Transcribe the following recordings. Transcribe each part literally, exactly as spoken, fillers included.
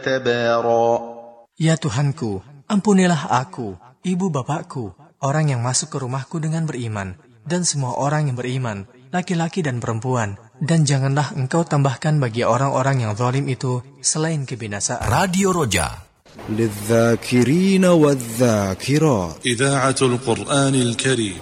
تبارا. Ya Tuhanku, ampunilah aku, ibu bapakku, orang yang masuk ke rumahku dengan beriman, dan semua orang yang beriman, laki-laki dan perempuan, dan janganlah engkau tambahkan bagi orang-orang yang zalim itu selain kebinasaan. Radio Roja للذاكرين والذاكرات إذاعة القرآن الكريم.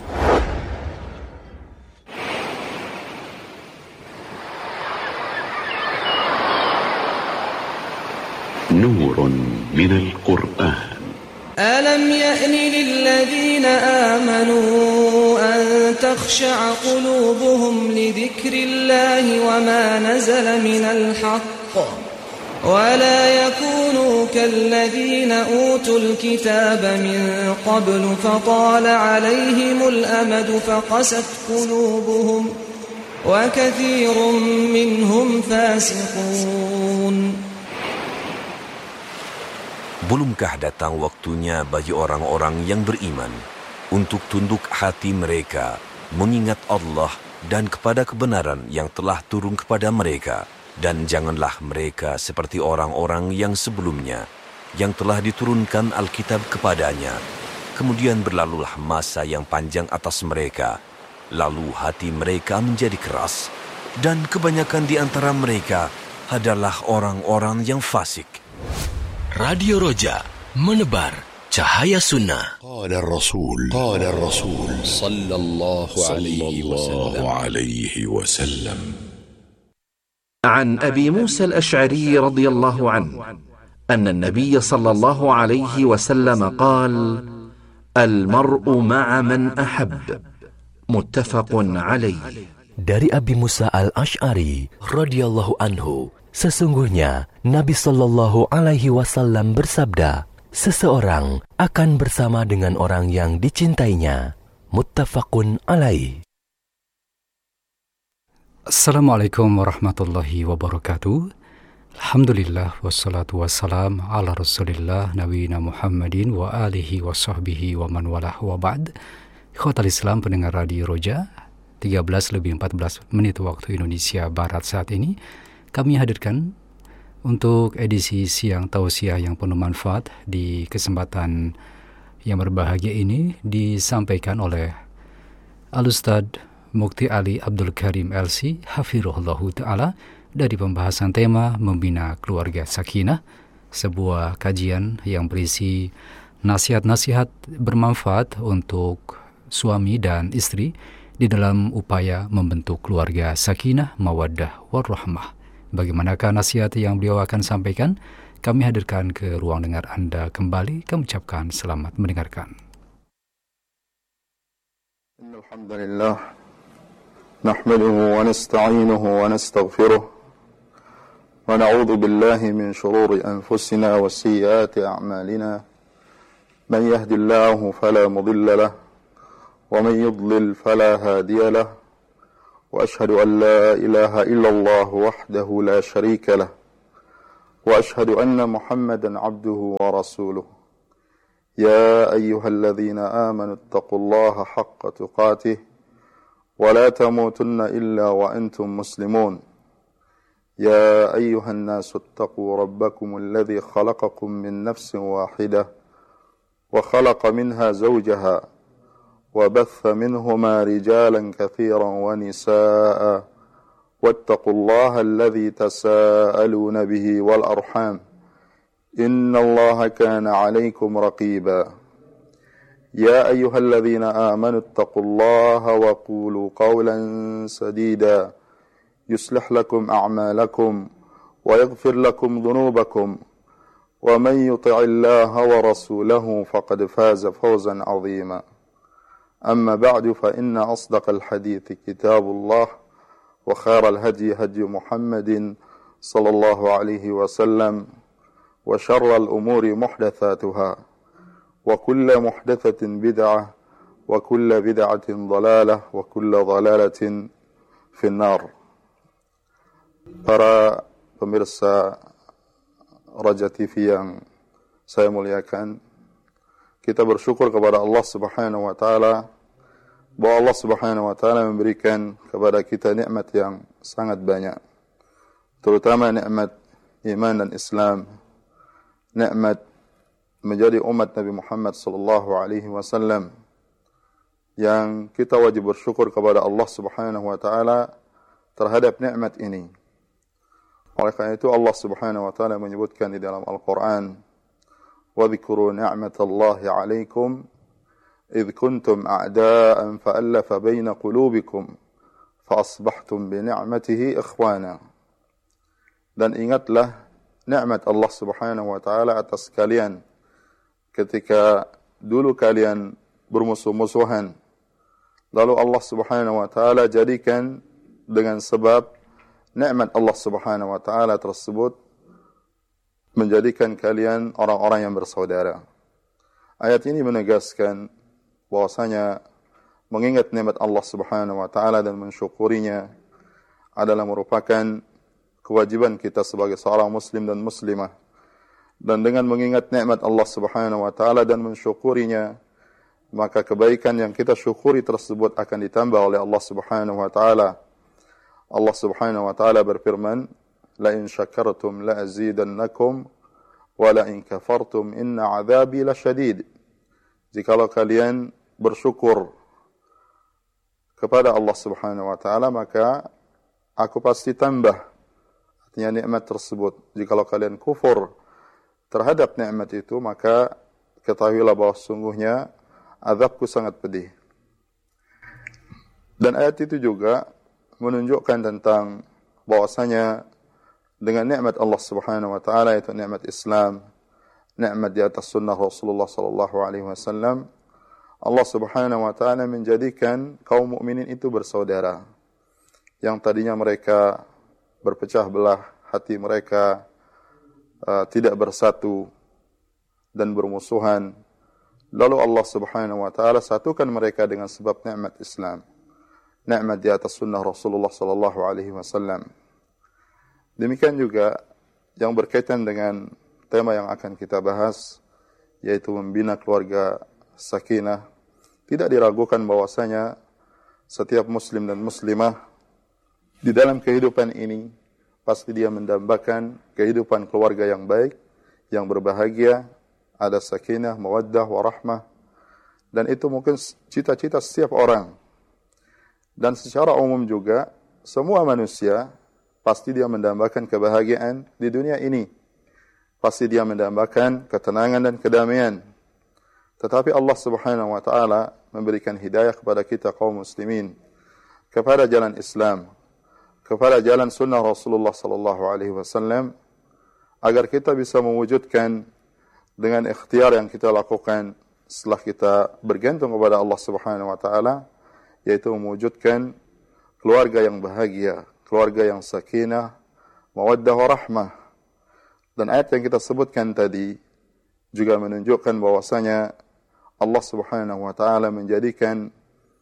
نور من القرآن. ألم يأن للذين آمنوا أن تخشع قلوبهم لذكر الله وما نزل من الحق ولا يكونوا كالذين أوتوا الكتاب من قبل فطال عليهم الأمد فقست قلوبهم وكثير منهم فاسقون. Belumkah datang waktunya bagi orang-orang yang beriman untuk tunduk hati mereka mengingat Allah dan kepada kebenaran yang telah turun kepada mereka, dan janganlah mereka seperti orang-orang yang sebelumnya yang telah diturunkan Alkitab kepadanya. Kemudian berlalulah masa yang panjang atas mereka, lalu hati mereka menjadi keras, dan kebanyakan di antara mereka adalah orang-orang yang fasik. Radio Roja, menebar cahaya sunnah. قال الرسول قال الرسول صلى الله عليه وسلم. عن أبي موسى الأشعري رضي الله عنه أن النبي صلى الله عليه وسلم قال: المرء مع من أحب. متفق عليه. Dari Abi Musa al-Ash'ari radhiyallahu anhu, sesungguhnya Nabi sallallahu alaihi wasallam bersabda, seseorang akan bersama dengan orang yang dicintainya. Muttafaqun alaih. Assalamualaikum warahmatullahi wabarakatuh. Alhamdulillah wassalatu wassalam ala rasulillah nabiyina Muhammadin wa alihi wa sahbihi wa man walah wa ba'd. Ikhwatal Islam, pendengar Radio Roja, tiga belas lebih empat belas menit waktu Indonesia Barat saat ini, kami hadirkan untuk edisi siang tausiah yang penuh manfaat. Di kesempatan yang berbahagia ini disampaikan oleh Al-Ustadz Mukti Ali Abdul Karim L C Hafirullahu Ta'ala dari pembahasan tema Membina Keluarga Sakinah, sebuah kajian yang berisi nasihat-nasihat bermanfaat untuk suami dan istri di dalam upaya membentuk keluarga sakinah, mawaddah, warahmah. Bagaimanakah nasihat yang beliau akan sampaikan? Kami hadirkan ke ruang dengar Anda kembali. Kami ucapkan selamat mendengarkan. Alhamdulillah, nahmaduhu wa nasta'inuhu wa nastaghfiruh wa na'udzu billahi min shururi anfusina wa sayyiati a'malina. Man yahdihillahu fala mudilla lahu wa man yudlil fala hadiya lahu. وأشهد أن لا إله إلا الله وحده لا شريك له وأشهد أن محمدا عبده ورسوله. يا أيها الذين آمنوا اتقوا الله حق تقاته ولا تموتن إلا وأنتم مسلمون. يا أيها الناس اتقوا ربكم الذي خلقكم من نفس واحدة وخلق منها زوجها وبث منهما رجالا كثيرا ونساء واتقوا الله الذي تساءلون به والأرحام إن الله كان عليكم رقيبا. يا أيها الذين آمنوا اتقوا الله وقولوا قولا سديدا يصلح لكم أعمالكم ويغفر لكم ذنوبكم ومن يطع الله ورسوله فقد فاز فوزا عظيما. أما بعد فإن أصدق الحديث كتاب الله وخير الهدي هدي محمد صلى الله عليه وسلم وشر الأمور محدثاتها وكل محدثة بدعة وكل بدعة ضلالة وكل ضلالة في النار. Para pemirsa Raja T V yang saya muliakan, kita bersyukur kepada Allah Subhanahu wa taala bahwa Allah Subhanahu wa taala memberikan kepada kita nikmat yang sangat banyak, terutama nikmat iman dan Islam, nikmat menjadi umat Nabi Muhammad sallallahu alaihi wasallam, yang kita wajib bersyukur kepada Allah Subhanahu wa taala terhadap nikmat ini. Oleh karena itu Allah Subhanahu wa taala menyebutkan di dalam Al-Qur'an, "Wa dzkuru ni'matallahi 'alaikum idh kuntum a'da'an fa'alafa baina qulubikum fa asbahtum bi ni'matihi ikhwana." Dan ingatlah nikmat Allah Subhanahu wa taala atas kalian ketika dulu kalian bermusuh-musuhan, lalu Allah Subhanahu wa taala jadikan dengan sebab nikmat Allah Subhanahu wa taala tersebut menjadikan kalian orang-orang yang bersaudara. Ayat ini menegaskan bahwasanya mengingat nikmat Allah Subhanahu wa taala dan mensyukurinya adalah merupakan kewajiban kita sebagai seorang muslim dan muslimah. Dan dengan mengingat nikmat Allah Subhanahu wa taala dan mensyukurinya, maka kebaikan yang kita syukuri tersebut akan ditambah oleh Allah Subhanahu wa taala. Allah Subhanahu wa taala berfirman, "La in syakartum la azidannakum wa la in kafartum inna 'adzabi lasyadid." Jikalau kalian bersyukur kepada Allah Subhanahu wa taala, maka aku pasti tambah, artinya nikmat tersebut. Jikalau kalian kufur terhadap nikmat itu, maka ketahuilah bahwa sungguhnya azabku sangat pedih. Dan ayat itu juga menunjukkan tentang bahwasanya dengan nikmat Allah Subhanahu wa taala, yaitu nikmat Islam, nikmat di atas sunnah Rasulullah sallallahu alaihi wasallam, Allah Subhanahu wa taala menjadikan kaum mukminin itu bersaudara. Yang tadinya mereka berpecah belah, hati mereka uh, tidak bersatu dan bermusuhan, lalu Allah Subhanahu wa taala satukan mereka dengan sebab nikmat Islam, nikmat di atas sunnah Rasulullah sallallahu alaihi wasallam. Demikian juga yang berkaitan dengan tema yang akan kita bahas, yaitu membina keluarga sakinah. Tidak diragukan bahwasanya setiap muslim dan muslimah di dalam kehidupan ini pasti dia mendambakan kehidupan keluarga yang baik, yang berbahagia, ada sakinah, mawaddah, warahmah. Dan itu mungkin cita-cita setiap orang. Dan secara umum juga, semua manusia pasti dia mendambakan kebahagiaan di dunia ini. Pasti dia mendambakan ketenangan dan kedamaian. Tetapi Allah Subhanahu wa taala memberikan hidayah kepada kita kaum muslimin kepada jalan Islam, kepada jalan sunnah Rasulullah sallallahu alaihi wasallam, agar kita bisa mewujudkan dengan ikhtiar yang kita lakukan setelah kita bergantung kepada Allah Subhanahu wa taala, yaitu mewujudkan keluarga yang bahagia, keluarga yang sakinah, mawaddah warahmah. Dan ayat yang kita sebutkan tadi juga menunjukkan bahwasanya Allah Subhanahu wa taala menjadikan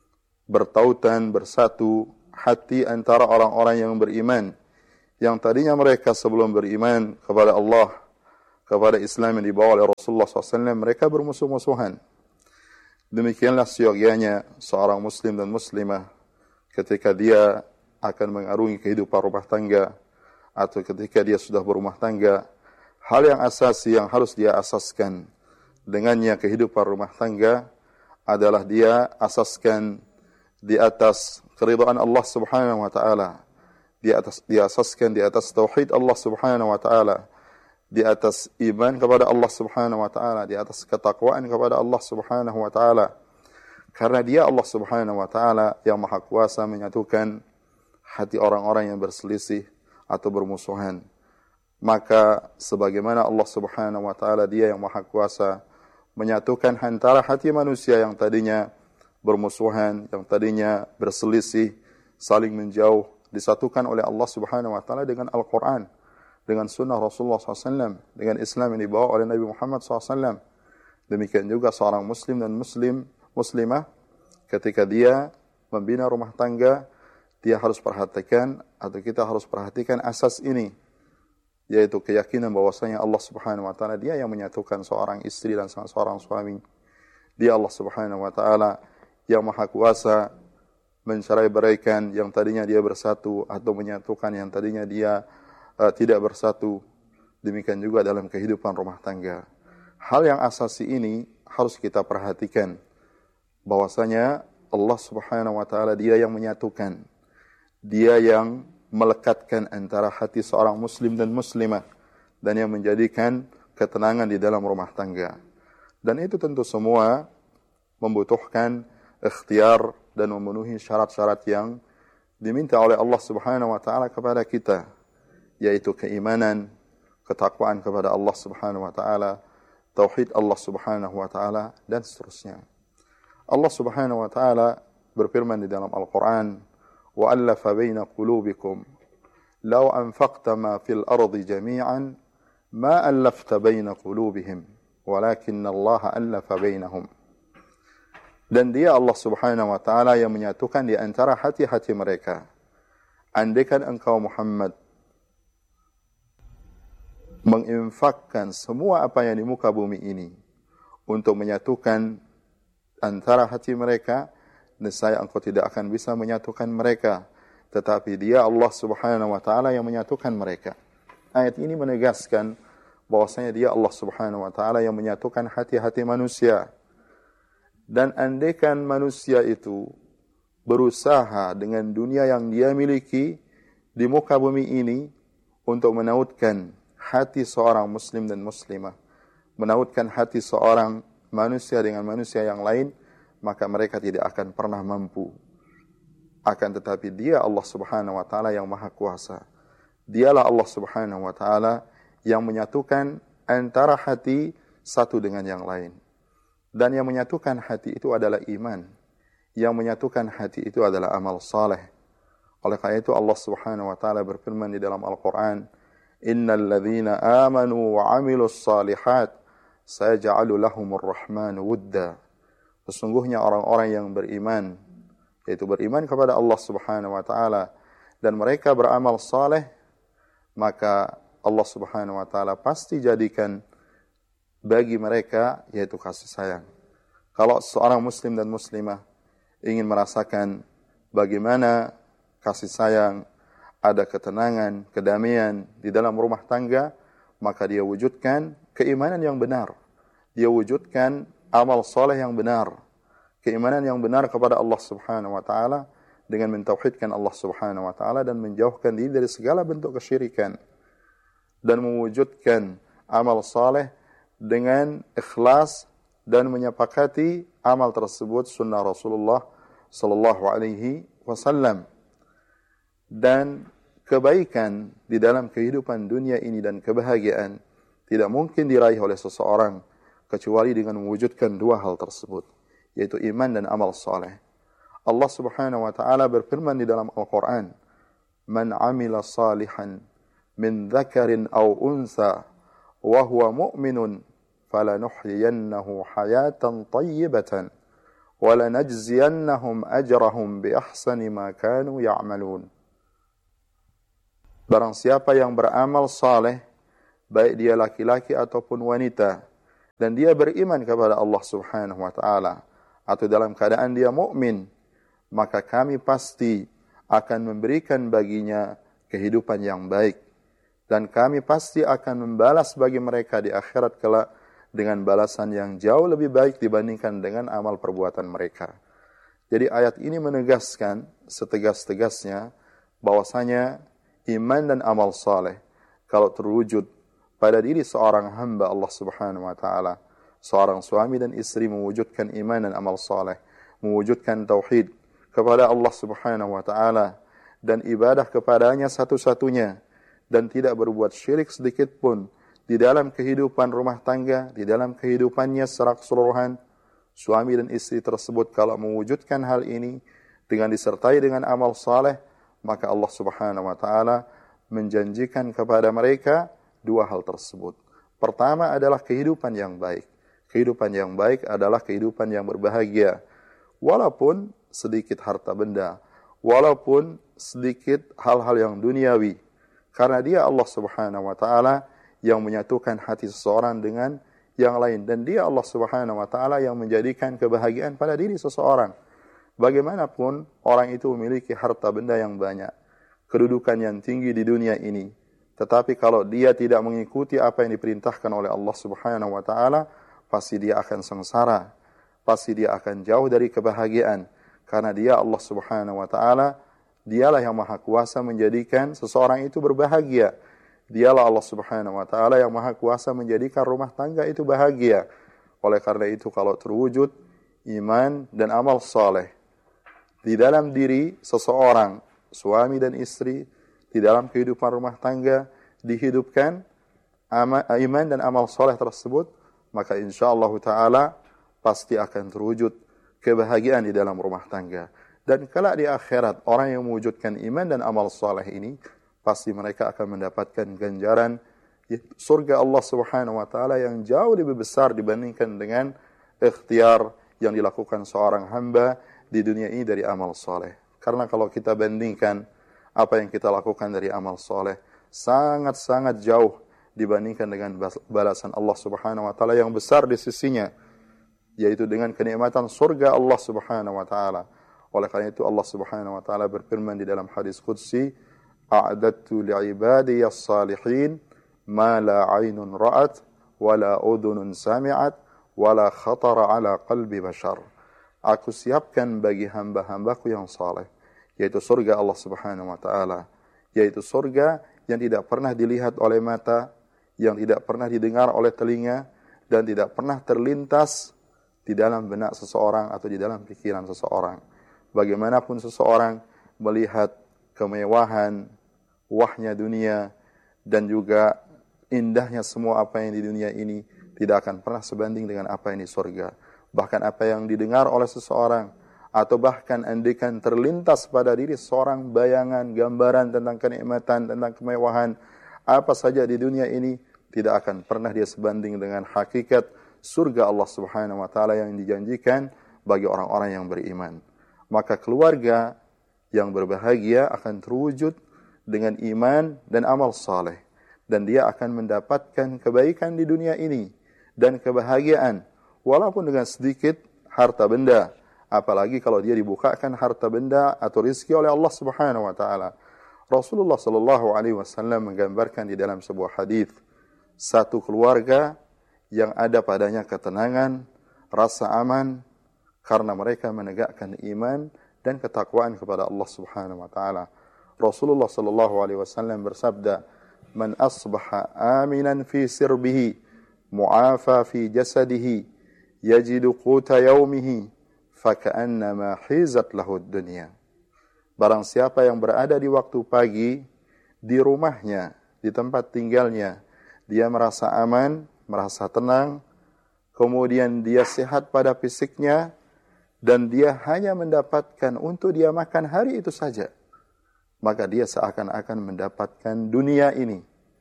bertautan, bersatu hati antara orang-orang yang beriman, yang tadinya mereka sebelum beriman kepada Allah, kepada Islam yang dibawa oleh Rasulullah sallallahu alaihi wasallam, mereka bermusuh-musuhan. Demikianlah seyogianya seorang muslim dan muslimah ketika dia akan mengarungi kehidupan rumah tangga, atau ketika dia sudah berumah tangga, hal yang asasi yang harus dia asaskan dengannya kehidupan rumah tangga adalah dia asaskan di atas keridhaan Allah Subhanahu wa taala, di atas dia asaskan di atas tauhid Allah Subhanahu wa taala, di atas iman kepada Allah Subhanahu wa taala, di atas ketakwaan kepada Allah Subhanahu wa taala. Karena dia Allah Subhanahu wa taala yang maha kuasa menyatukan hati orang-orang yang berselisih atau bermusuhan. Maka sebagaimana Allah Subhanahu wa taala dia yang maha kuasa menyatukan antara hati manusia yang tadinya bermusuhan, yang tadinya berselisih, saling menjauh, disatukan oleh Allah Subhanahu wa taala dengan Al-Qur'an, dengan sunnah Rasulullah sallallahu alaihi wasallam, dengan Islam yang dibawa oleh Nabi Muhammad sallallahu alaihi wasallam. Demikian juga seorang muslim dan muslim muslimah ketika dia membina rumah tangga, dia harus perhatikan atau kita harus perhatikan asas ini, yaitu keyakinan bahwasanya Allah Subhanahu wa taala dia yang menyatukan seorang istri dan seorang suami. Dia Allah Subhanahu wa taala yang maha kuasa mencerai-beraikan yang tadinya dia bersatu atau menyatukan yang tadinya dia uh, tidak bersatu. demikian juga dalam kehidupan rumah tangga. Hal yang asasi ini harus kita perhatikan, bahwasanya Allah Subhanahu wa taala dia yang menyatukan, dia yang melekatkan antara hati seorang muslim dan muslimah, dan yang menjadikan ketenangan di dalam rumah tangga. Dan itu tentu semua membutuhkan ikhtiar dan memenuhi syarat-syarat yang diminta oleh Allah Subhanahu wa taala kepada kita, yaitu keimanan, ketakwaan kepada Allah Subhanahu wa taala, tauhid Allah Subhanahu wa taala, dan seterusnya. Allah Subhanahu wa taala berfirman di dalam Al-Qur'an, "Wa allafa baina qulubikum law anfaqta ma fil ardi jami'an ma allafta baina qulubihim walakinna Allah allafa bainahum." Dan dia Allah Subhanahu wa taala yang menyatukan di antara hati-hati mereka. Andaikan engkau Muhammad menginfakkan semua apa yang di muka bumi ini untuk menyatukan antara hati mereka, nescaya engkau tidak akan bisa menyatukan mereka, tetapi dia Allah Subhanahu wa taala yang menyatukan mereka. Ayat ini menegaskan bahwasanya dia Allah Subhanahu wa taala yang menyatukan hati-hati manusia. Dan andaikan manusia itu berusaha dengan dunia yang dia miliki di muka bumi ini untuk menautkan hati seorang muslim dan muslimah, menautkan hati seorang manusia dengan manusia yang lain, maka mereka tidak akan pernah mampu. Akan tetapi dia Allah Subhanahu wa taala yang maha kuasa. Dialah Allah Subhanahu wa taala yang menyatukan antara hati satu dengan yang lain. Dan yang menyatukan hati itu adalah iman. Yang menyatukan hati itu adalah amal saleh. Oleh karena itu Allah Subhanahu wa taala berfirman di dalam Al-Qur'an, "Innal ladzina amanu wa 'amilus shalihat sayaj'alu lahumur rahmanu wudda." Sesungguhnya orang-orang yang beriman, yaitu beriman kepada Allah Subhanahu wa taala dan mereka beramal saleh, maka Allah Subhanahu wa taala pasti jadikan bagi mereka yaitu kasih sayang. Kalau seorang muslim dan muslimah ingin merasakan bagaimana kasih sayang, ada ketenangan, kedamaian di dalam rumah tangga, maka dia wujudkan keimanan yang benar. Dia wujudkan amal soleh yang benar. Keimanan yang benar kepada Allah Subhanahu wa taala dengan mentauhidkan Allah Subhanahu wa taala dan menjauhkan diri dari segala bentuk kesyirikan, dan mewujudkan amal saleh dengan ikhlas dan menyepakati amal tersebut sunnah Rasulullah sallallahu alaihi wasallam. Dan kebaikan di dalam kehidupan dunia ini dan kebahagiaan tidak mungkin diraih oleh seseorang kecuali dengan mewujudkan dua hal tersebut, yaitu iman dan amal saleh. Allah Subhanahu wa taala berfirman di dalam Al-Qur'an, "Man 'amila salihan min dzakarin aw unsa wa huwa mu'minun falanuhyiyannahu hayatan thayyibatan wa lanajziyannahum ajrahum bi ahsani ma kanu ya'malun." Barang siapa yang beramal saleh, baik dia laki-laki ataupun wanita, dan dia beriman kepada Allah Subhanahu wa taala atau dalam keadaan dia mukmin, maka kami pasti akan memberikan baginya kehidupan yang baik, dan kami pasti akan membalas bagi mereka di akhirat kelak dengan balasan yang jauh lebih baik dibandingkan dengan amal perbuatan mereka. Jadi ayat ini menegaskan setegas-tegasnya bahwasanya iman dan amal saleh kalau terwujud pada diri seorang hamba Allah Subhanahu wa taala, seorang suami dan istri mewujudkan iman dan amal saleh, mewujudkan tauhid kepada Allah Subhanahu wa taala dan ibadah kepadanya satu-satunya, dan tidak berbuat syirik sedikit pun di dalam kehidupan rumah tangga, di dalam kehidupannya secara keseluruhan, suami dan istri tersebut kalau mewujudkan hal ini dengan disertai dengan amal saleh, maka Allah Subhanahu wa taala menjanjikan kepada mereka dua hal tersebut. Pertama adalah kehidupan yang baik. Kehidupan yang baik adalah kehidupan yang berbahagia, walaupun sedikit harta benda, walaupun sedikit hal-hal yang duniawi, karena dia Allah Subhanahu wa taala yang menyatukan hati seseorang dengan yang lain, dan dia Allah Subhanahu wa taala yang menjadikan kebahagiaan pada diri seseorang. Bagaimanapun orang itu memiliki harta benda yang banyak, kedudukan yang tinggi di dunia ini, Tetapi kalau dia tidak mengikuti apa yang diperintahkan oleh Allah Subhanahu wa taala, pasti dia akan sengsara, pasti dia akan jauh dari kebahagiaan. Karena dia Allah Subhanahu wa taala, dialah yang maha kuasa menjadikan seseorang itu berbahagia. Dialah Allah Subhanahu wa taala yang maha kuasa menjadikan rumah tangga itu bahagia. Oleh karena itu kalau terwujud iman dan amal saleh di dalam diri seseorang, suami dan istri, di dalam kehidupan rumah tangga dihidupkan iman dan amal soleh tersebut, maka insyaallah ta'ala pasti akan terwujud kebahagiaan di dalam rumah tangga. Dan kelak di akhirat, orang yang mewujudkan iman dan amal soleh ini, pasti mereka akan mendapatkan ganjaran surga Allah Subhanahu wa ta'ala yang jauh lebih besar dibandingkan dengan ikhtiar yang dilakukan seorang hamba di dunia ini dari amal soleh. Karena kalau kita bandingkan apa yang kita lakukan dari amal soleh, sangat-sangat jauh dibandingkan dengan balasan Allah Subhanahu wa ta'ala yang besar di sisinya, yaitu dengan kenikmatan surga Allah Subhanahu wa ta'ala. Oleh karena itu Allah Subhanahu wa ta'ala berfirman di dalam hadis qudsi, a'adadtu li'ibadiyas salihin ma la 'ainun ra'at wa la udhunun sami'at wa la khatara 'ala qalbi bashar. Aku siapkan bagi hamba-hambaku yang saleh, yaitu surga Allah Subhanahu wa ta'ala, yaitu surga yang tidak pernah dilihat oleh mata, yang tidak pernah didengar oleh telinga, dan tidak pernah terlintas di dalam benak seseorang atau di dalam pikiran seseorang. Bagaimanapun seseorang melihat kemewahan, wahnya dunia, dan juga indahnya semua apa yang di dunia ini, tidak akan pernah sebanding dengan apa yang di surga. Bahkan apa yang didengar oleh seseorang, atau bahkan andaikan terlintas pada diri seorang bayangan, gambaran tentang kenikmatan, tentang kemewahan, apa saja di dunia ini, tidak akan pernah dia sebanding dengan hakikat surga Allah Subhanahu wa ta'ala yang dijanjikan bagi orang-orang yang beriman. Maka keluarga yang berbahagia akan terwujud dengan iman dan amal saleh. Dan dia akan mendapatkan kebaikan di dunia ini dan kebahagiaan, walaupun dengan sedikit harta benda. Apalagi kalau dia dibukakan harta benda atau rizki oleh Allah Subhanahu wa ta'ala. Rasulullah sallallahu alaihi wasallam menggambarkan di dalam sebuah hadis, satu keluarga yang ada padanya ketenangan, rasa aman, karena mereka menegakkan iman dan ketakwaan kepada Allah Subhanahu wa ta'ala. Rasulullah sallallahu alaihi wasallam bersabda, man asbaha aminan fi sirbihi, mu'afa fi jasadihi, yajidu quta yaumihi, faka'annama hizat lahu dunya. Barang siapa yang berada di waktu pagi, di rumahnya, di tempat tinggalnya, dia merasa aman, merasa tenang, kemudian dia sehat pada fisiknya, dan dia hanya mendapatkan untuk dia makan hari itu saja, maka dia seakan-akan mendapatkan dunia ini.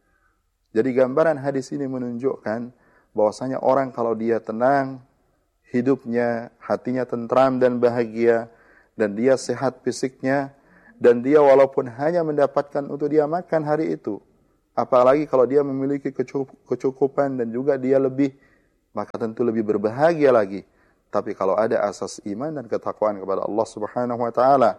Jadi gambaran hadis ini menunjukkan bahwasanya orang kalau dia tenang, hidupnya, hatinya tentram dan bahagia, dan dia sehat fisiknya, dan dia walaupun hanya mendapatkan untuk dia makan hari itu, apalagi kalau dia memiliki kecukupan dan juga dia lebih, maka tentu lebih berbahagia lagi. Tapi kalau ada asas iman dan ketakwaan kepada Allah Subhanahu wa ta'ala,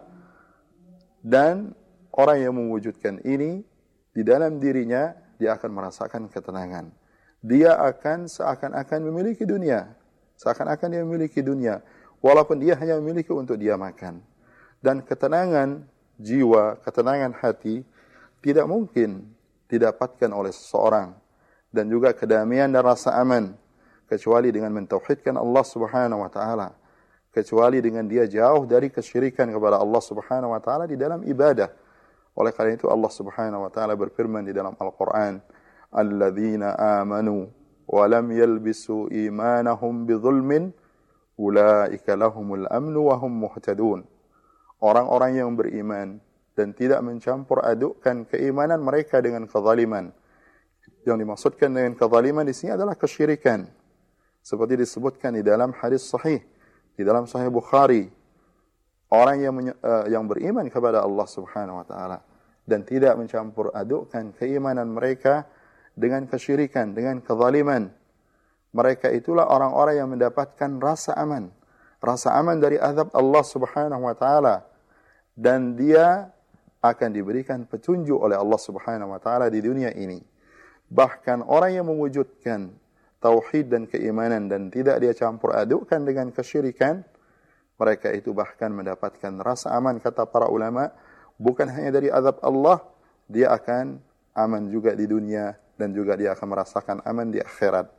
dan orang yang mewujudkan ini di dalam dirinya, dia akan merasakan ketenangan. Dia akan seakan-akan memiliki dunia, seakan-akan dia memiliki dunia, walaupun dia hanya memiliki untuk dia makan. Dan ketenangan jiwa, ketenangan hati, tidak mungkin didapatkan oleh seseorang. Dan juga kedamaian dan rasa aman, kecuali dengan mentauhidkan Allah Subhanahu wa ta'ala. Kecuali dengan dia jauh dari kesyirikan kepada Allah Subhanahu wa ta'ala di dalam ibadah. Oleh karena itu Allah Subhanahu wa ta'ala berfirman di dalam Al-Quran, alladzina amanu walam yalbisu imanahum bidzulmin ulaika lahumul amnu wa hum muhtadun. Orang-orang yang beriman dan tidak mencampur adukkan keimanan mereka dengan kezaliman. Yang dimaksudkan dengan kezaliman di sini adalah kesyirikan. Seperti disebutkan di dalam hadis sahih, di dalam Sahih Bukhari, orang yang uh, yang beriman kepada Allah Subhanahu wa ta'ala dan tidak mencampur adukkan keimanan mereka dengan kesyirikan, dengan kezaliman, mereka itulah orang-orang yang mendapatkan rasa aman. Rasa aman dari azab Allah Subhanahu wa ta'ala. Dan dia akan diberikan petunjuk oleh Allah Subhanahu wa taala di dunia ini. Bahkan orang yang mewujudkan tauhid dan keimanan dan tidak dia campur adukkan dengan kesyirikan, mereka itu bahkan mendapatkan rasa aman, kata para ulama, bukan hanya dari azab Allah, dia akan aman juga di dunia dan juga dia akan merasakan aman di akhirat.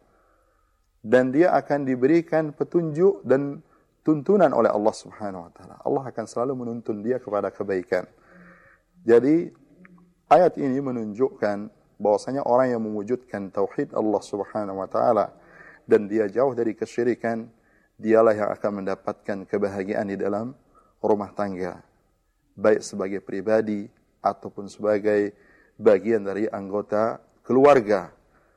Dan dia akan diberikan petunjuk dan tuntunan oleh Allah Subhanahu wa taala. Allah akan selalu menuntun dia kepada kebaikan. Jadi ayat ini menunjukkan bahwasanya orang yang mewujudkan tauhid Allah Subhanahu wa taala dan dia jauh dari kesyirikan, dialah yang akan mendapatkan kebahagiaan di dalam rumah tangga, baik sebagai pribadi ataupun sebagai bagian dari anggota keluarga.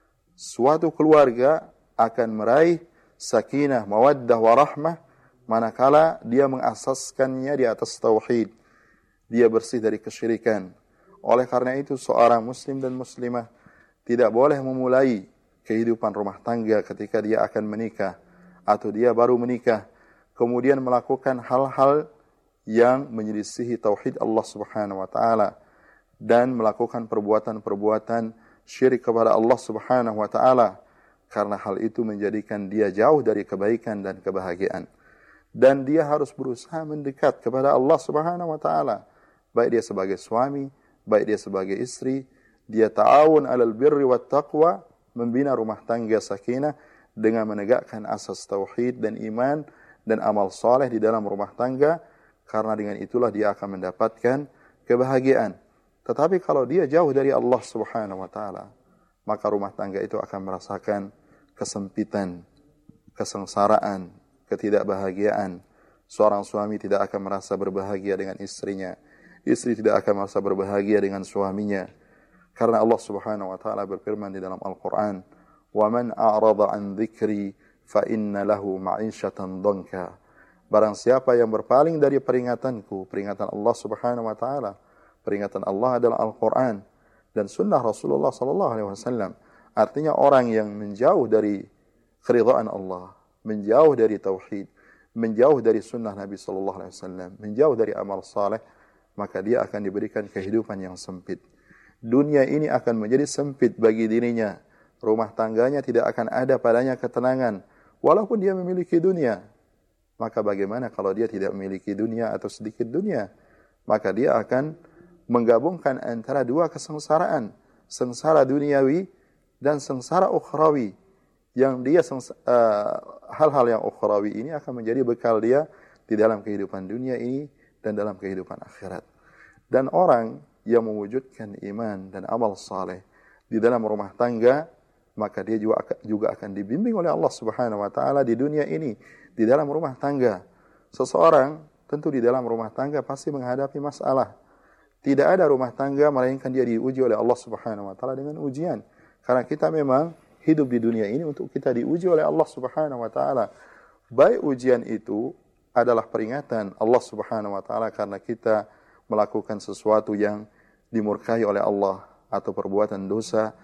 Suatu keluarga akan meraih sakinah, mawaddah, warahmah manakala dia mengasaskannya di atas tauhid. Dia bersih dari kesyirikan. Oleh karena itu seorang muslim dan muslimah tidak boleh memulai kehidupan rumah tangga ketika dia akan menikah atau dia baru menikah kemudian melakukan hal-hal yang menyelisihi tauhid Allah Subhanahu wa taala dan melakukan perbuatan-perbuatan syirik kepada Allah Subhanahu wa taala, karena hal itu menjadikan dia jauh dari kebaikan dan kebahagiaan. Dan dia harus berusaha mendekat kepada Allah Subhanahu wa taala, baik dia sebagai suami, baik dia sebagai istri. Dia ta'awun 'alal birri wat taqwa, membina rumah tangga sakinah dengan menegakkan asas tauhid dan iman dan amal saleh di dalam rumah tangga, karena dengan itulah dia akan mendapatkan kebahagiaan. Tetapi kalau dia jauh dari Allah Subhanahu wa taala, maka rumah tangga itu akan merasakan kesempitan, kesengsaraan, ketidakbahagiaan. Seorang suami tidak akan merasa berbahagia dengan istrinya. Istri tidak akan merasa berbahagia dengan suaminya. Karena Allah Subhanahu wa taala berfirman di dalam Al-Qur'an, "Wa man a'rada 'an dzikri fa inna lahu ma'isyatan dhanka." Barang siapa yang berpaling dari peringatanku, peringatan Allah Subhanahu wa taala, peringatan Allah adalah Al-Qur'an dan sunnah Rasulullah sallallahu alaihi wasallam. Artinya orang yang menjauh dari keridhaan Allah, menjauh dari tauhid, menjauh dari sunnah Nabi sallallahu alaihi wasallam, menjauh dari amal saleh, maka dia akan diberikan kehidupan yang sempit. Dunia ini akan menjadi sempit bagi dirinya. Rumah tangganya tidak akan ada padanya ketenangan, walaupun dia memiliki dunia. Maka bagaimana kalau dia tidak memiliki dunia atau sedikit dunia? Maka dia akan menggabungkan antara dua kesengsaraan, sengsara duniawi dan sengsara ukhrawi. Yang dia sengs- uh, hal-hal yang ukhrawi ini akan menjadi bekal dia di dalam kehidupan dunia ini dan dalam kehidupan akhirat. Dan orang yang mewujudkan iman dan amal saleh di dalam rumah tangga, maka dia juga juga akan dibimbing oleh Allah Subhanahu wa taala di dunia ini, di dalam rumah tangga. Seseorang tentu di dalam rumah tangga pasti menghadapi masalah. Tidak ada rumah tangga melainkan dia diuji oleh Allah Subhanahu wa taala dengan ujian. Karena kita memang hidup di dunia ini untuk kita diuji oleh Allah Subhanahu wa taala. Baik ujian itu adalah peringatan Allah Subhanahu wa taala karena kita melakukan sesuatu yang dimurkai oleh Allah atau perbuatan dosa,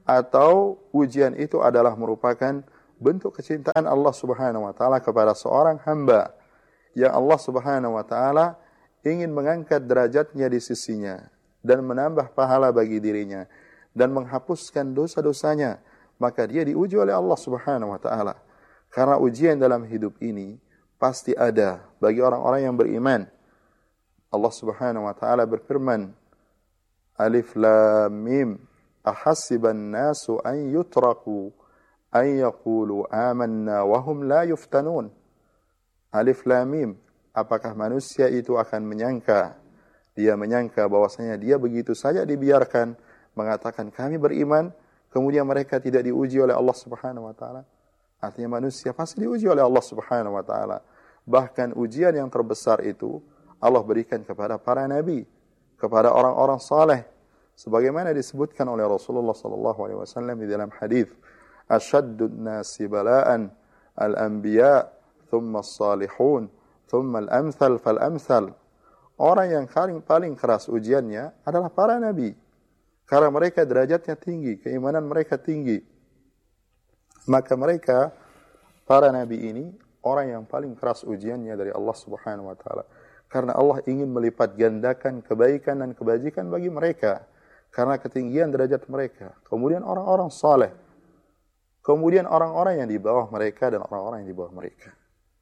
atau ujian itu adalah merupakan bentuk kecintaan Allah Subhanahu wa taala kepada seorang hamba yang Allah Subhanahu wa taala ingin mengangkat derajatnya di sisinya dan menambah pahala bagi dirinya dan menghapuskan dosa-dosanya, maka dia diuji oleh Allah Subhanahu wa taala. Karena ujian dalam hidup ini pasti ada bagi orang-orang yang beriman. Allah Subhanahu wa taala berfirman, Alif Lam Mim, ahasiban nasu an yutraku an yaqulu amanna wa hum la yuftanun. Alif Lam Mim, apakah manusia itu akan menyangka, dia menyangka bahwasanya dia begitu saja dibiarkan mengatakan kami beriman, kemudian mereka tidak diuji oleh Allah Subhanahu wa taala? Artinya manusia pasti diuji oleh Allah Subhanahu wa taala. Bahkan ujian yang terbesar itu Allah berikan kepada para nabi, kepada orang-orang saleh, sebagaimana disebutkan oleh Rasulullah sallallahu alaihi wasallam di dalam hadis, asyaddun nasi bala'an al-anbiya thumma as-salihun thumma al-amthal fal-amthal. Orang yang paling paling keras ujiannya adalah para nabi, karena mereka derajatnya tinggi, keimanan mereka tinggi. Maka mereka, para nabi ini, orang yang paling keras ujiannya dari Allah Subhanahu wa taala. Karena Allah ingin melipat gandakan kebaikan dan kebajikan bagi mereka. Karena ketinggian derajat mereka. Kemudian orang-orang saleh. Kemudian orang-orang yang di bawah mereka dan orang-orang yang di bawah mereka.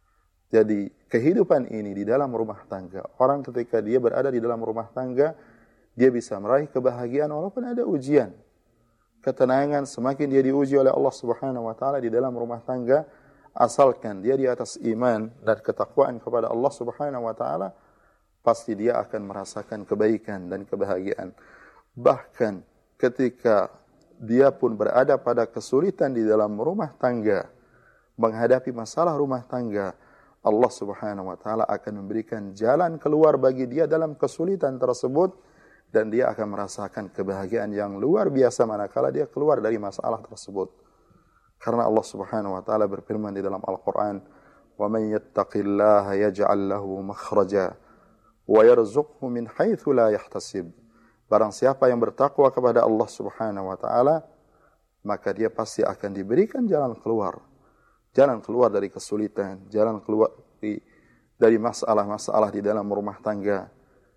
Jadi kehidupan ini di dalam rumah tangga. Orang ketika dia berada di dalam rumah tangga, dia bisa meraih kebahagiaan walaupun ada ujian. Ketenangan semakin dia diuji oleh Allah Subhanahu wa taala di dalam rumah tangga, asalkan dia di atas iman dan ketakwaan kepada Allah Subhanahu wa taala, pasti dia akan merasakan kebaikan dan kebahagiaan. Bahkan ketika dia pun berada pada kesulitan di dalam rumah tangga, menghadapi masalah rumah tangga, Allah Subhanahu wa taala akan memberikan jalan keluar bagi dia dalam kesulitan tersebut, dan dia akan merasakan kebahagiaan yang luar biasa manakala dia keluar dari masalah tersebut. Karena Allah Subhanahu wa taala berfirman di dalam Al-Qur'an, "Wa man yattaqillaha yaj'al lahu makhraja wa yarzuqhu min haitsu la yahtasib." Barang siapa yang bertakwa kepada Allah Subhanahu wa taala, maka dia pasti akan diberikan jalan keluar. Jalan keluar dari kesulitan, jalan keluar di, dari masalah-masalah di dalam rumah tangga,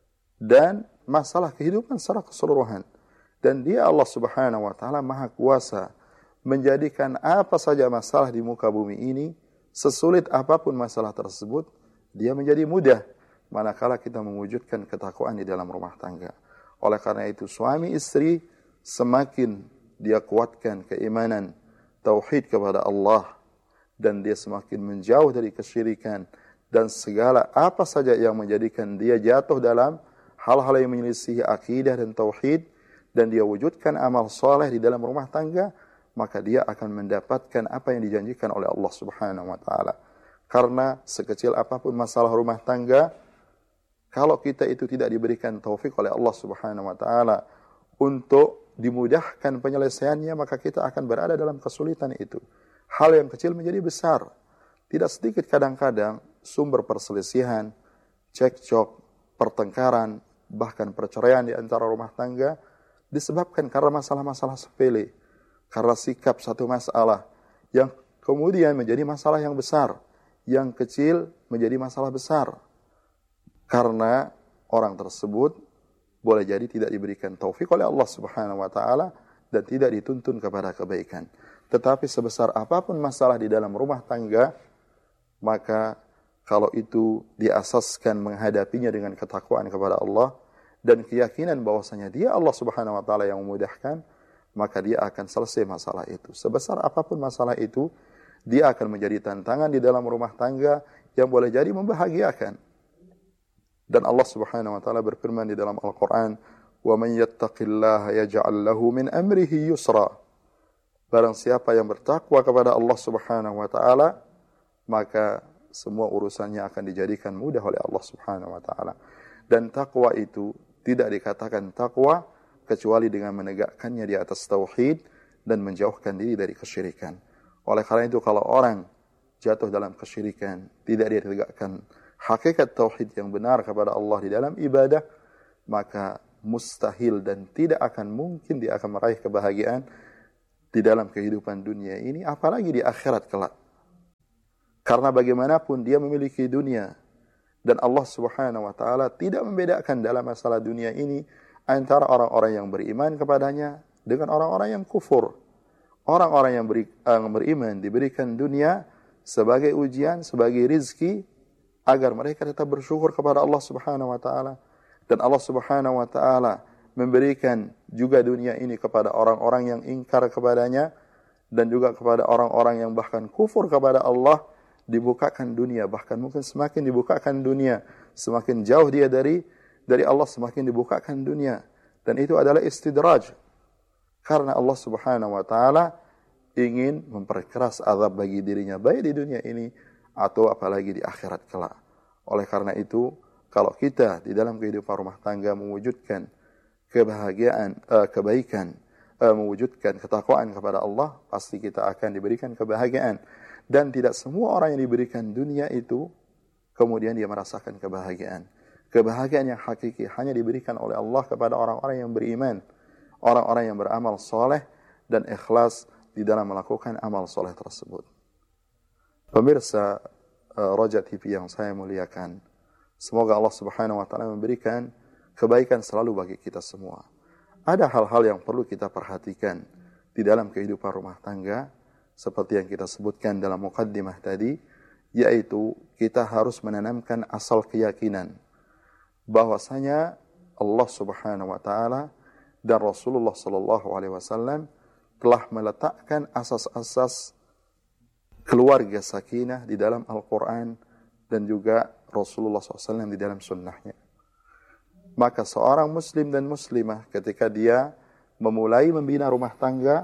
dan masalah kehidupan secara keseluruhan. Dan dia Allah Subhanahu wa taala Maha Kuasa menjadikan apa saja masalah di muka bumi ini, sesulit apapun masalah tersebut, dia menjadi mudah manakala kita mewujudkan ketakwaan di dalam rumah tangga. Oleh karena itu suami istri semakin dia kuatkan keimanan, tauhid kepada Allah, dan dia semakin menjauh dari kesyirikan dan segala apa saja yang menjadikan dia jatuh dalam hal-hal yang menyelisihi akidah dan tauhid, dan dia wujudkan amal soleh di dalam rumah tangga, maka dia akan mendapatkan apa yang dijanjikan oleh Allah Subhanahu wa taala. Karena sekecil apapun masalah rumah tangga, kalau kita itu tidak diberikan taufik oleh Allah Subhanahu wa taala untuk dimudahkan penyelesaiannya, maka kita akan berada dalam kesulitan itu. Hal yang kecil menjadi besar. Tidak sedikit kadang-kadang sumber perselisihan, cekcok, pertengkaran, bahkan perceraian di antara rumah tangga disebabkan karena masalah-masalah sepele, karena sikap satu masalah yang kemudian menjadi masalah yang besar, yang kecil menjadi masalah besar. Karena orang tersebut boleh jadi tidak diberikan taufik oleh Allah Subhanahu wa taala dan tidak dituntun kepada kebaikan. Tetapi sebesar apapun masalah di dalam rumah tangga, maka kalau itu diasaskan menghadapinya dengan ketakwaan kepada Allah dan keyakinan bahwasanya dia Allah Subhanahu wa taala yang memudahkan, maka dia akan selesai masalah itu. Sebesar apapun masalah itu, dia akan menjadi tantangan di dalam rumah tangga yang boleh jadi membahagiakan. Dan Allah Subhanahu wa taala berfirman di dalam Al-Qur'an, "Wa man yattaqillaha yaj'al lahu min amrihi yusra." Barang siapa yang bertakwa kepada Allah Subhanahu wa taala, maka semua urusannya akan dijadikan mudah oleh Allah Subhanahu wa taala. Dan takwa itu tidak dikatakan takwa kecuali dengan menegakkannya di atas tauhid dan menjauhkan diri dari kesyirikan. Oleh karena itu kalau orang jatuh dalam kesyirikan, tidak dia tegakkan hakikat tauhid yang benar kepada Allah di dalam ibadah, maka mustahil dan tidak akan mungkin dia akan meraih kebahagiaan di dalam kehidupan dunia ini, apalagi di akhirat kelak. Karena bagaimanapun dia memiliki dunia, dan Allah Subhanahu wa taala tidak membedakan dalam masalah dunia ini antara orang-orang yang beriman kepadanya dengan orang-orang yang kufur. Orang-orang yang beri, uh, beriman diberikan dunia sebagai ujian, sebagai rizki, agar mereka tetap bersyukur kepada Allah Subhanahu wa taala. Dan Allah Subhanahu wa taala memberikan juga dunia ini kepada orang-orang yang ingkar kepadanya, dan juga kepada orang-orang yang bahkan kufur kepada Allah, dibukakan dunia, bahkan mungkin semakin dibukakan dunia, semakin jauh dia dari dari Allah, semakin dibukakan dunia. Dan itu adalah istidraj, karena Allah Subhanahu wa taala ingin memperkeras azab bagi dirinya, baik di dunia ini atau apalagi di akhirat kelak. Oleh karena itu, kalau kita di dalam kehidupan rumah tangga mewujudkan kebahagiaan, uh, kebaikan, uh, mewujudkan ketakwaan kepada Allah, pasti kita akan diberikan kebahagiaan. Dan tidak semua orang yang diberikan dunia itu kemudian dia merasakan kebahagiaan. Kebahagiaan yang hakiki hanya diberikan oleh Allah kepada orang-orang yang beriman, orang-orang yang beramal soleh dan ikhlas di dalam melakukan amal soleh tersebut. Pemirsa uh, Raja T V yang saya muliakan, Semoga Allah Subhanahu wa taala memberikan kebaikan selalu bagi kita semua. Ada hal-hal yang perlu kita perhatikan di dalam kehidupan rumah tangga seperti yang kita sebutkan dalam muqaddimah tadi, yaitu kita harus menanamkan asal keyakinan bahwasanya Allah Subhanahu wa taala dan Rasulullah sallallahu alaihi wasallam telah meletakkan asas-asas keluarga sakinah di dalam Al-Quran dan juga Rasulullah shallallahu alaihi wasallam di dalam sunnahnya. Maka seorang muslim dan muslimah ketika dia memulai membina rumah tangga,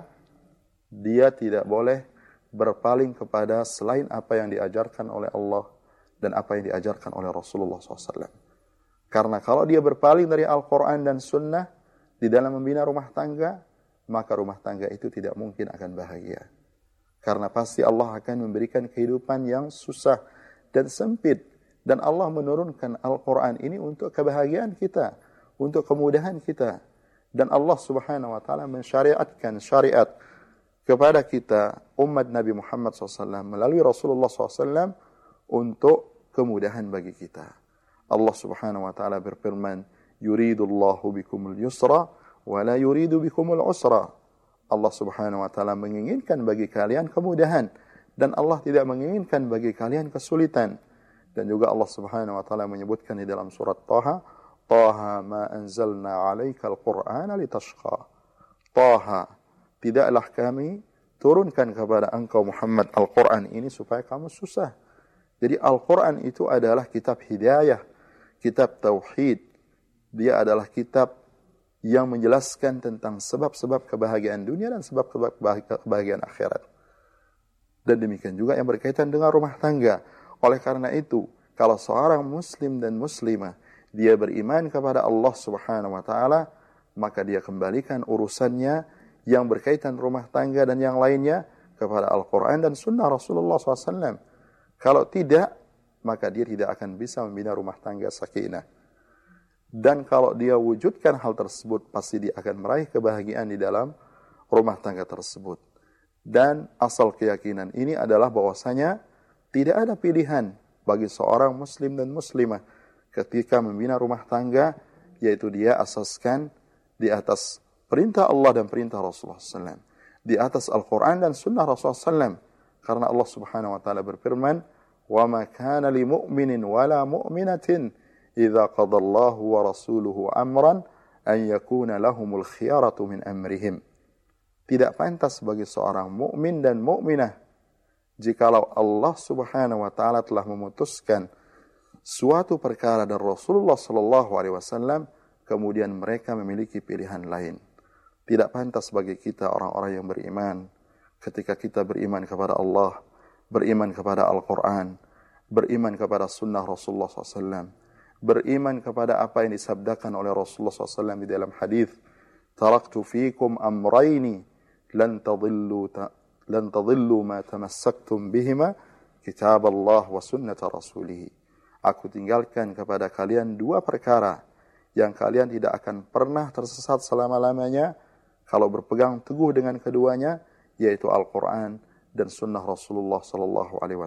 dia tidak boleh berpaling kepada selain apa yang diajarkan oleh Allah dan apa yang diajarkan oleh Rasulullah shallallahu alaihi wasallam. Karena kalau dia berpaling dari Al-Quran dan sunnah di dalam membina rumah tangga, maka rumah tangga itu tidak mungkin akan bahagia. Karena pasti Allah akan memberikan kehidupan yang susah dan sempit. Dan Allah menurunkan Al-Quran ini untuk kebahagiaan kita, untuk kemudahan kita. Dan Allah Subhanahu wa taala mensyariatkan syariat kepada kita, umat Nabi Muhammad shallallahu alaihi wasallam, melalui Rasulullah shallallahu alaihi wasallam untuk kemudahan bagi kita. Allah Subhanahu wa taala berfirman, yuridullahu bikumul yusra wa la yuridu bikumul usra. Allah Subhanahu wa taala menginginkan bagi kalian kemudahan dan Allah tidak menginginkan bagi kalian kesulitan. Dan juga Allah Subhanahu wa taala menyebutkan di dalam surat Taha, Taha ma anzalna 'alaikal Qur'ana litashqa. Taha, tidaklah kami turunkan kepada engkau Muhammad Al-Qur'an ini supaya kamu susah. Jadi Al-Qur'an itu adalah kitab hidayah, kitab tauhid. Dia adalah kitab yang menjelaskan tentang sebab-sebab kebahagiaan dunia dan sebab-sebab kebahagiaan akhirat. Dan demikian juga yang berkaitan dengan rumah tangga. Oleh karena itu, kalau seorang muslim dan muslimah, dia beriman kepada Allah Subhanahu wa taala, maka dia kembalikan urusannya yang berkaitan rumah tangga dan yang lainnya kepada Al-Quran dan sunnah Rasulullah shallallahu alaihi wasallam. Kalau tidak, maka dia tidak akan bisa membina rumah tangga sakinah. Dan kalau dia wujudkan hal tersebut, pasti dia akan meraih kebahagiaan di dalam rumah tangga tersebut. Dan asal keyakinan ini adalah bahwasanya tidak ada pilihan bagi seorang muslim dan muslimah ketika membina rumah tangga, yaitu dia asaskan di atas perintah Allah dan perintah Rasulullah shallallahu alaihi wasallam, di atas Al-Quran dan sunnah Rasulullah shallallahu alaihi wasallam. Karena Allah Subhanahu wa taala berfirman, wa ma kana li mu'minin wala mu'minatin idza qadallahu wa rasuluhu amran an yakuna lahumul khiyaratu min amrihim. Tidak pantas bagi seorang mukmin dan mukminah jikalau Allah Subhanahu wa taala telah memutuskan suatu perkara dari Rasulullah sallallahu alaihi wasallam, kemudian mereka memiliki pilihan lain. Tidak pantas bagi kita orang-orang yang beriman ketika kita beriman kepada Allah, beriman kepada Al-Quran, beriman kepada sunnah Rasulullah sallallahu alaihi wasallam, beriman kepada apa yang disabdakan oleh Rasulullah sallallahu alaihi wasallam di dalam hadis, taraktu fikum amrayni lan tadillu lan tadillu ma tamassaktum bihima kitab Allah wa sunnata rasulih. Aku tinggalkan kepada kalian dua perkara yang kalian tidak akan pernah tersesat selama-lamanya kalau berpegang teguh dengan keduanya, yaitu Al-Quran dan sunnah Rasulullah sallallahu alaihi